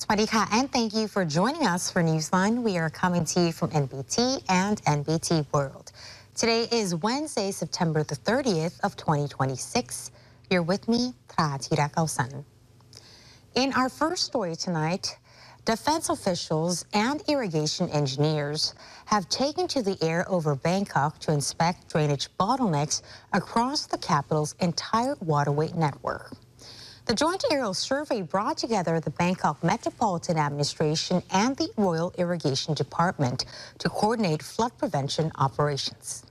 Swadika, and thank you for joining us for Newsline. We are coming to you from NBT and NBT World. Today is Wednesday, September the 30th of 2026. You're with me, Tra Tirakausan. In our first story tonight, defense officials and irrigation engineers have taken to the air over Bangkok to inspect drainage bottlenecks across the capital's entire waterway network. The joint aerial survey brought together the Bangkok Metropolitan Administration and the Royal Irrigation Department to coordinate flood prevention operations.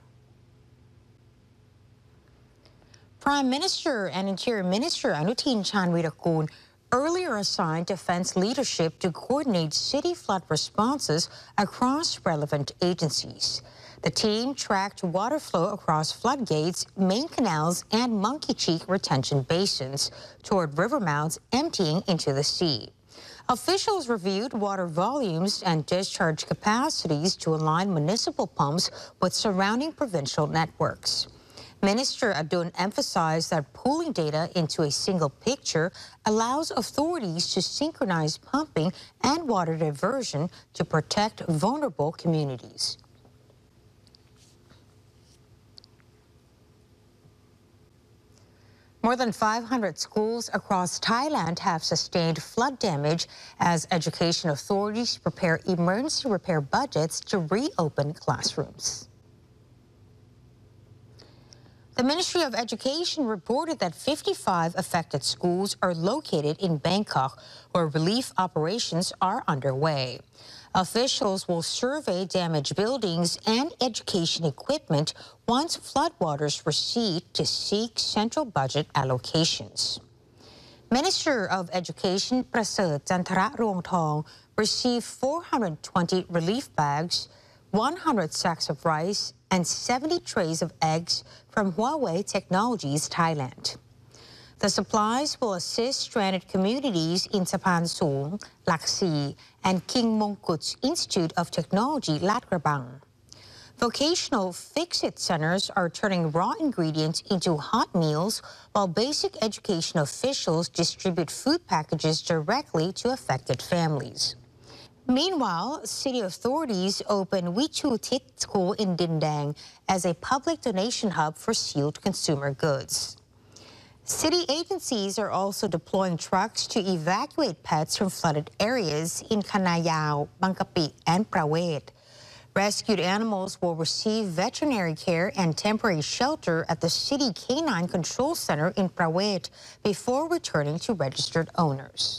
Prime Minister and Interior Minister Anutin Chanvirakul earlier assigned defense leadership to coordinate city flood responses across relevant agencies. The team tracked water flow across floodgates, main canals, and Monkey Cheek retention basins toward river mouths emptying into the sea. Officials reviewed water volumes and discharge capacities to align municipal pumps with surrounding provincial networks. Minister Adun emphasized that pooling data into a single picture allows authorities to synchronize pumping and water diversion to protect vulnerable communities. More than 500 schools across Thailand have sustained flood damage as education authorities prepare emergency repair budgets to reopen classrooms. The Ministry of Education reported that 55 affected schools are located in Bangkok, where relief operations are underway. Officials will survey damaged buildings and education equipment once floodwaters recede to seek central budget allocations. Minister of Education Prasert Chantara Ruangthong received 420 relief bags, 100 sacks of rice, and 70 trays of eggs from Huawei Technologies Thailand. The supplies will assist stranded communities in Sapan Sung, Laksi, and King Mongkut's Institute of Technology, Lat Krabang. Vocational fix-it centers are turning raw ingredients into hot meals, while basic education officials distribute food packages directly to affected families. Meanwhile, city authorities opened Wichu Tit School in Dindang as a public donation hub for sealed consumer goods. City agencies are also deploying trucks to evacuate pets from flooded areas in Kanayao, Bangkapi, and Prawet. Rescued animals will receive veterinary care and temporary shelter at the City Canine Control Center in Prawet before returning to registered owners.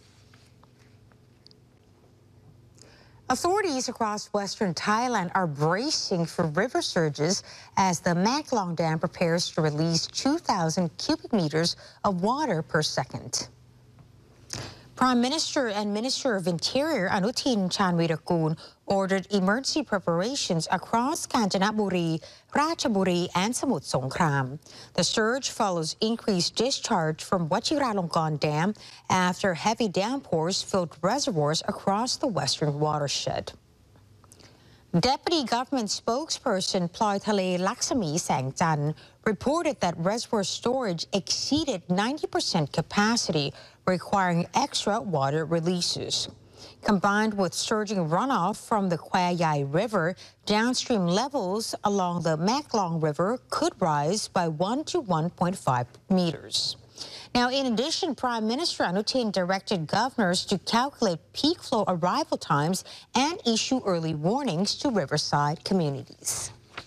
Authorities across western Thailand are bracing for river surges as the Mak Long Dam prepares to release 2,000 cubic meters of water per second. Prime Minister and Minister of Interior Anutin Chanvirakul ordered emergency preparations across Kanchanaburi, Ratchaburi, and Samut Songkhram. The surge follows increased discharge from Wachiralongkorn Dam after heavy downpours filled reservoirs across the western watershed. Deputy Government spokesperson Ploythale Laksami Sangchan reported that reservoir storage exceeded 90% capacity, requiring extra water releases. Combined with surging runoff from the Khwai Yai River, downstream levels along the Mak Long River could rise by 1 to 1.5 meters. Now, in addition, Prime Minister Anutin directed governors to calculate peak flow arrival times and issue early warnings to riverside communities.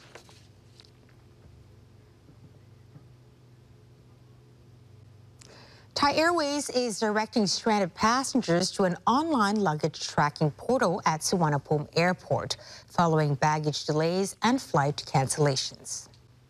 Thai Airways is directing stranded passengers to an online luggage tracking portal at Suvarnabhumi Airport following baggage delays and flight cancellations.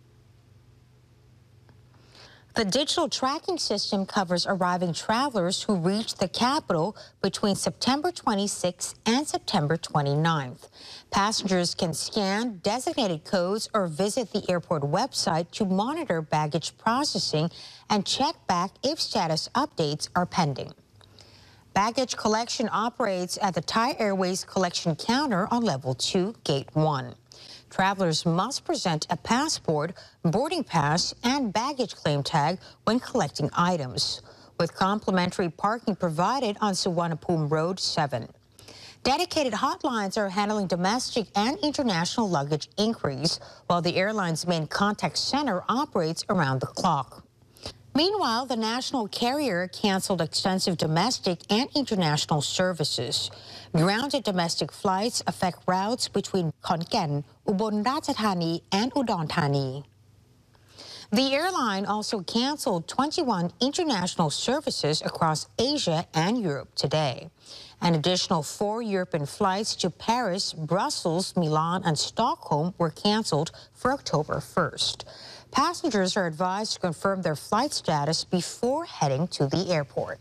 The digital tracking system covers arriving travelers who reach the capital between September 26th and September 29th. Passengers can scan designated codes or visit the airport website to monitor baggage processing and check back if status updates are pending. Baggage collection operates at the Thai Airways collection counter on Level 2, Gate 1. Travelers must present a passport, boarding pass, and baggage claim tag when collecting items. with complimentary parking provided on Suvarnabhumi Road 7. Dedicated hotlines are handling domestic and international luggage inquiries, while the airline's main contact center operates around the clock. Meanwhile, the national carrier canceled extensive domestic and international services. Grounded domestic flights affect routes between Khon Kaen, Ubon Ratchathani, and Udon Thani. The airline also canceled 21 international services across Asia and Europe today. An additional 4 European flights to Paris, Brussels, Milan, and Stockholm were canceled for October 1st. Passengers are advised to confirm their flight status before heading to the airport.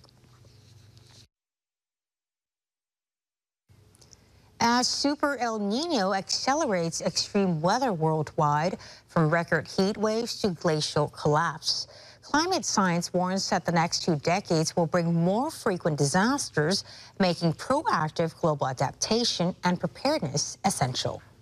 As Super El Nino accelerates extreme weather worldwide, from record heat waves to glacial collapse, climate science warns that the next 2 decades will bring more frequent disasters, making proactive global adaptation and preparedness essential.